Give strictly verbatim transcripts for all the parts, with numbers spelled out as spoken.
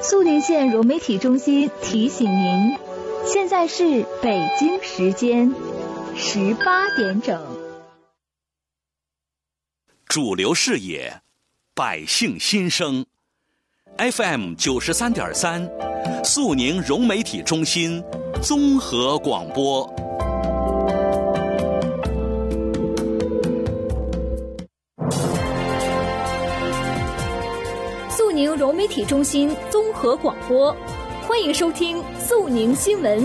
肃宁县融媒体中心提醒您，现在是北京时间十八点整。 主流视野，百姓心声 ，F M 九十三点三，肃宁融媒体中心综合广播。 肃宁融媒体中心综合广播，欢迎收听肃宁新闻。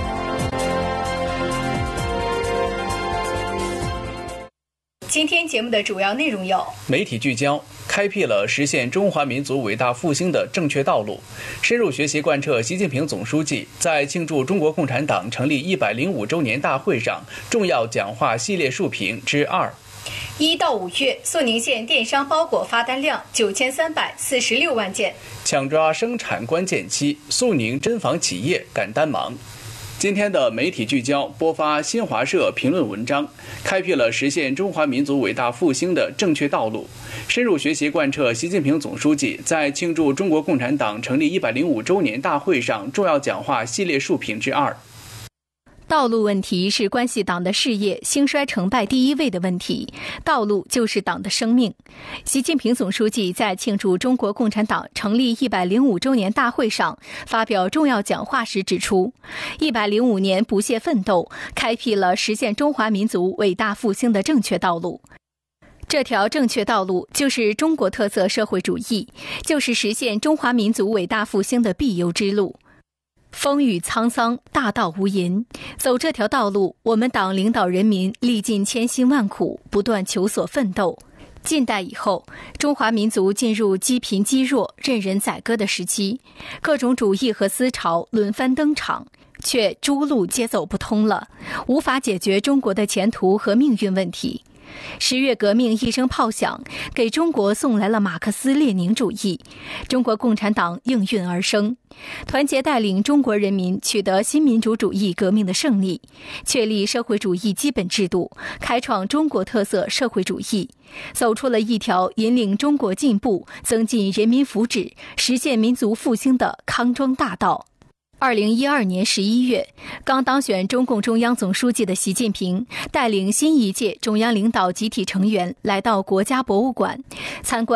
今天节目的主要内容有： 媒体聚焦，开辟了实现中华民族伟大复兴的正确道路，深入学习贯彻习近平总书记在庆祝中国共产党成立一百零五周年大会上重要讲话系列述评之二。 一到五月，肃宁县电商包裹发单量九千三百四十六万件。 抢抓生产关键期，肃宁针纺企业赶单忙。今天的媒体聚焦播发新华社评论文章，开辟了实现中华民族伟大复兴的正确道路，深入学习贯彻习近平总书记在庆祝中国共产党成立一百零五周年大会上重要讲话系列述评之二。 道路问题是关系党的事业兴衰成败第一位的问题，道路就是党的生命。习近平总书记在庆祝中国共产党成立一百零五周年大会上发表重要讲话时指出，一百零五年不懈奋斗，开辟了实现中华民族伟大复兴的正确道路。这条正确道路就是中国特色社会主义，就是实现中华民族伟大复兴的必由之路。风雨沧桑，大道无垠，走这条道路，我们党领导人民历尽千辛万苦，不断求索奋斗。近代以后，中华民族进入积贫积弱、任人宰割的时期，各种主义和思潮轮番登场，却诸路皆走不通了，无法解决中国的前途和命运问题。十月革命一声炮响，给中国送来了马克思列宁主义，中国共产党应运而生，团结带领中国人民取得新民主主义革命的胜利，确立社会主义基本制度，开创中国特色社会主义，走出了一条引领中国进步、增进人民福祉、实现民族复兴的康庄大道。二零一二年十一月，刚当选中共中央总书记的习近平带领新一届中央领导集体成员来到国家博物馆参观